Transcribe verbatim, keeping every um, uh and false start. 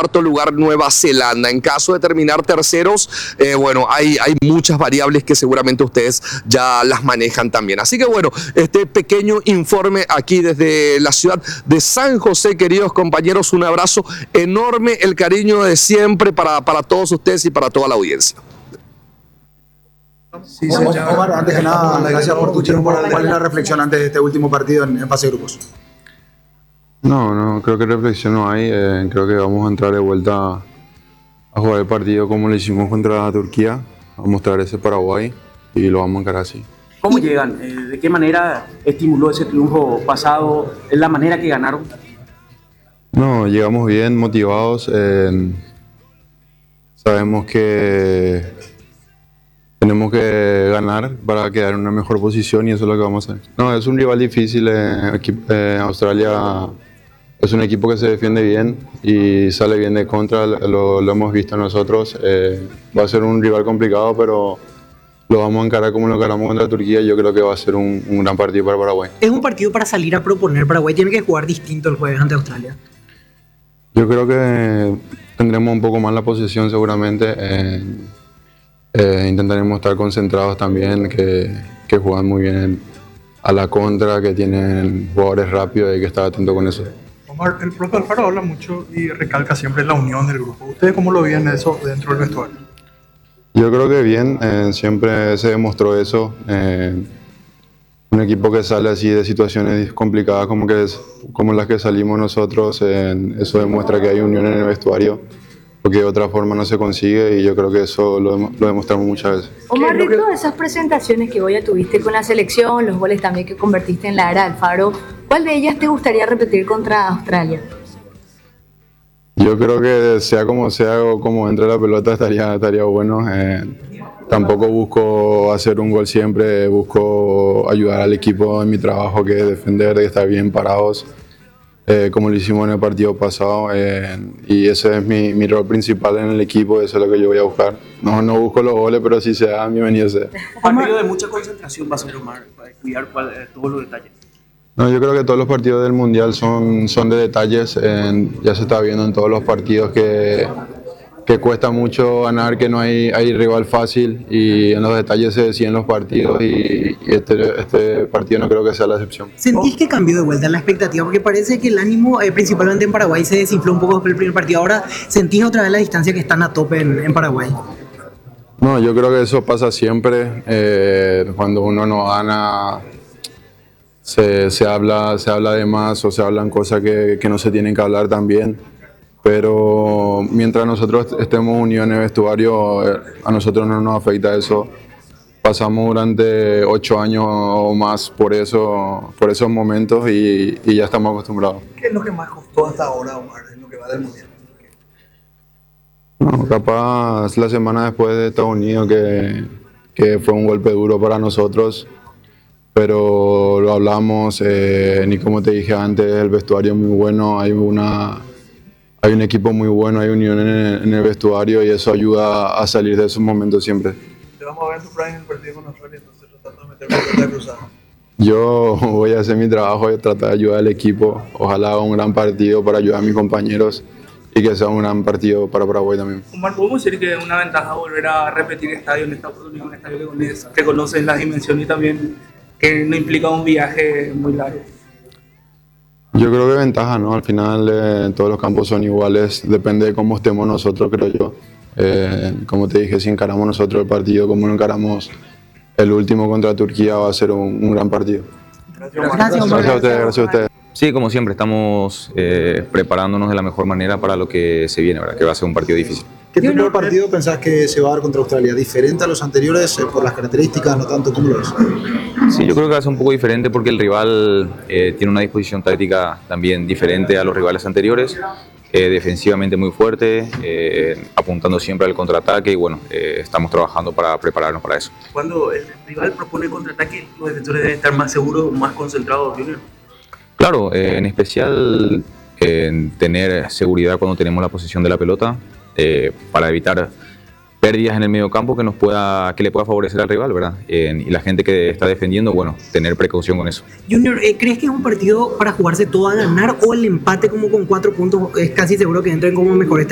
cuarto lugar Nueva Zelanda. En caso de terminar terceros, eh, bueno, hay, hay muchas variables que seguramente ustedes ya las manejan también. Así que bueno, este pequeño informe aquí desde la ciudad de San José, queridos compañeros, un abrazo enorme, el cariño de siempre para, para todos ustedes y para toda la audiencia. Sí, sí, Omar, antes que nada, gracias por tu tiempo. ¿Cuál es la reflexión antes de este último partido en, en fase de grupos? No, no, creo que reflexión no hay. Eh, creo que vamos a entrar de vuelta a jugar el partido como lo hicimos contra Turquía, a mostrar ese Paraguay y lo vamos a encarar así. ¿Cómo llegan? Eh, ¿De qué manera estimuló ese triunfo pasado? ¿Es la manera que ganaron? No, llegamos bien, motivados. Eh, sabemos que tenemos que ganar para quedar en una mejor posición y eso es lo que vamos a hacer. No, es un rival difícil. Eh, eh, Australia es un equipo que se defiende bien y sale bien de contra, lo, lo hemos visto nosotros. Eh, va a ser un rival complicado, pero lo vamos a encarar como lo encaramos contra Turquía y yo creo que va a ser un, un gran partido para Paraguay. Es un partido para salir a proponer. Paraguay tiene que jugar distinto el jueves ante Australia. Yo creo que tendremos un poco más la posesión seguramente. Eh, eh, intentaremos estar concentrados también, que, que juegan muy bien a la contra, que tienen jugadores rápidos y hay que estar atento con eso. Omar, el profe Alfaro habla mucho y recalca siempre la unión del grupo. ¿Ustedes cómo lo ven eso dentro del vestuario? Yo creo que bien, eh, siempre se demostró eso. Eh, un equipo que sale así de situaciones complicadas como, que es, como las que salimos nosotros, eh, eso demuestra que hay unión en el vestuario, porque de otra forma no se consigue y yo creo que eso lo, lo demostramos muchas veces. Omar, de todas esas presentaciones que vos ya tuviste con la selección, los goles también que convertiste en la era Alfaro, ¿cuál de ellas te gustaría repetir contra Australia? Yo creo que sea como sea o como entre la pelota estaría, estaría bueno. Eh, tampoco busco hacer un gol siempre, busco ayudar al equipo en mi trabajo, que es defender, de estar bien parados, eh, como lo hicimos en el partido pasado. Eh, y ese es mi, mi rol principal en el equipo, eso es lo que yo voy a buscar. No, no busco los goles, pero si se da, bienvenido sea. Partido de mucha concentración va a ser, Omar, para cuidar cual, eh, todos los detalles. No, yo creo que todos los partidos del Mundial son, son de detalles. Eh, ya se está viendo en todos los partidos que, que cuesta mucho ganar, que no hay, hay rival fácil y en los detalles se deciden los partidos y, y este, este partido no creo que sea la excepción. ¿Sentís que cambió de vuelta la expectativa? Porque parece que el ánimo, eh, principalmente en Paraguay, se desinfló un poco después del primer partido. Ahora, ¿sentís otra vez la distancia que están a tope en, en Paraguay? No, yo creo que eso pasa siempre. Eh, cuando uno no gana, Se, se, habla, se habla de más o se hablan cosas que, que no se tienen que hablar también, pero mientras nosotros estemos unidos en el vestuario, a nosotros no nos afecta eso. Pasamos durante ocho años o más por, eso, por esos momentos y, y ya estamos acostumbrados. ¿Qué es lo que más costó hasta ahora, Omar, en lo que va del Mundial? No, capaz la semana después de Estados Unidos, que, que fue un golpe duro para nosotros, pero lo hablamos, eh, ni como te dije antes, el vestuario es muy bueno, hay, una, hay un equipo muy bueno, hay unión en el, en el vestuario y eso ayuda a salir de esos momentos siempre. Te vamos a ver en tu prime en el partido con Australia, entonces tratando de meter la pelota cruzada. Yo voy a hacer mi trabajo y tratar de ayudar al equipo, ojalá haga un gran partido para ayudar a mis compañeros y que sea un gran partido para Paraguay también. Omar, ¿podemos decir que es una ventaja volver a repetir estadio en esta oportunidad, un estadio que, que conoces las dimensiones y también que no implica un viaje muy largo? Yo creo que ventaja, ¿no? Al final eh, todos los campos son iguales, depende de cómo estemos nosotros, creo yo. Eh, como te dije, si encaramos nosotros el partido, como lo encaramos el último contra Turquía, va a ser un, un gran partido. Gracias, Omar. Gracias, Omar. Gracias a ustedes, gracias a ustedes. Sí, como siempre, estamos eh, preparándonos de la mejor manera para lo que se viene, ¿verdad? Que va a ser un partido difícil. ¿Qué tipo de partido pensás que se va a dar contra Australia? ¿Diferente a los anteriores eh, por las características, no tanto como lo ves? Sí, yo creo que va a ser un poco diferente porque el rival eh, tiene una disposición táctica también diferente a los rivales anteriores, eh, defensivamente muy fuerte, eh, apuntando siempre al contraataque y bueno, eh, estamos trabajando para prepararnos para eso. Cuando el rival propone contraataque, los defensores deben estar más seguros, más concentrados, Junior. Claro, eh, en especial eh, tener seguridad cuando tenemos la posesión de la pelota eh, para evitar pérdidas en el medio campo que nos pueda, que le pueda favorecer al rival, ¿verdad? Eh, y la gente que está defendiendo, bueno, tener precaución con eso. Junior, eh, ¿crees que es un partido para jugarse todo a ganar o el empate como con cuatro puntos es casi seguro que entren como mejores?